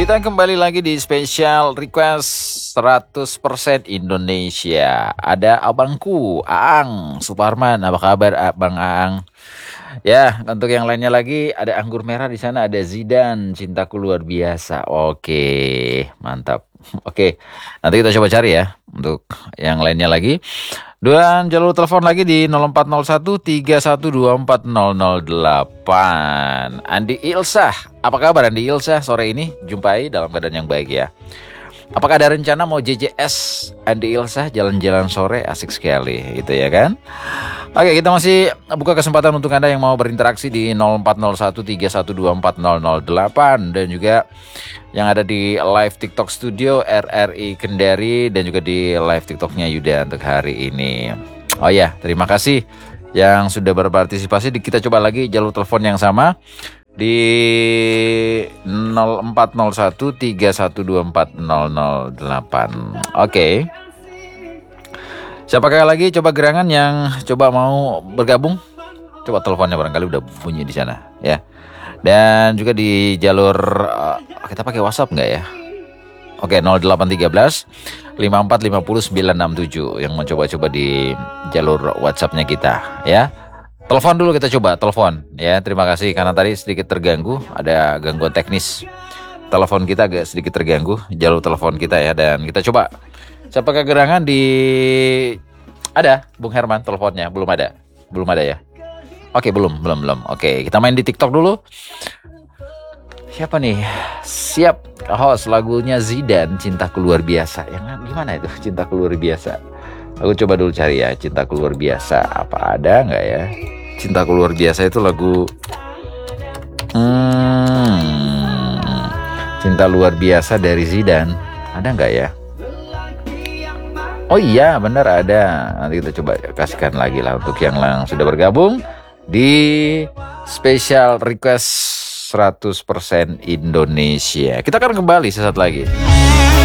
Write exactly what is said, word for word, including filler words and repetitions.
Kita kembali lagi di special request seratus persen Indonesia. Ada abangku, Aang Suparman. Apa kabar, Abang Aang? Ya, untuk yang lainnya lagi ada anggur merah di sana, ada Zidan, cintaku luar biasa. Oke, mantap. Oke, nanti kita coba cari ya untuk yang lainnya lagi. Dan jalur telepon lagi di nol empat nol satu tiga satu dua empat nol nol delapan. Andi Ilsah, apa kabar Andi Ilsah sore ini? Jumpai dalam keadaan yang baik ya. Apakah ada rencana mau J J S Andi Ilsah jalan-jalan sore? Asik sekali gitu ya kan. Oke, kita masih buka kesempatan untuk Anda yang mau berinteraksi di nol empat nol satu tiga satu dua empat nol nol delapan. Dan juga yang ada di live TikTok studio R R I Kendari. Dan juga di live TikToknya Yuda untuk hari ini. Oh ya, terima kasih yang sudah berpartisipasi. Kita coba lagi jalur telepon yang sama di nol empat nol satu tiga satu dua empat nol nol delapan. Oke. Siapakah lagi coba gerangan yang coba mau bergabung? Coba teleponnya barangkali udah bunyi di sana ya. Dan juga di jalur uh, kita pakai WhatsApp nggak ya? Oke, nol delapan satu tiga lima empat lima nol sembilan enam tujuh yang mencoba-coba di jalur WhatsAppnya kita ya. Telepon dulu kita coba, telepon ya. Terima kasih karena tadi sedikit terganggu, ada gangguan teknis. Telepon kita agak sedikit terganggu, jalur telepon kita ya. Dan kita coba. Siapakah gerangan di... Ada, Bung Herman teleponnya, belum ada. Belum ada ya. Oke, belum, belum, belum. Oke, kita main di TikTok dulu. Siapa nih? Siap. Host lagunya Zidan, Cintaku Luar Biasa. Yang gimana itu? Cintaku Luar Biasa. Aku coba dulu cari ya, Cintaku Luar Biasa. Apa ada nggak ya? Cintaku Luar Biasa itu lagu hmm, Cinta Luar Biasa dari Zidan. Ada nggak ya? Oh iya, benar ada. Nanti kita coba kasihkan lagi lah untuk yang lang sudah bergabung di special request seratus persen Indonesia. Kita akan kembali sesaat lagi.